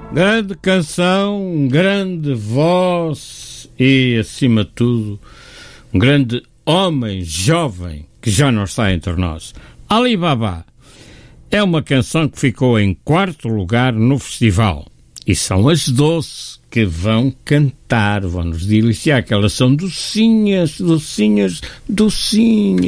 Grande canção, grande voz e, acima de tudo, um grande homem jovem que já não está entre nós. Ali Baba é uma canção que ficou em 4º lugar no festival. E são as Doce que vão cantar, vão nos deliciar, que elas são docinhas, docinhas, docinhas.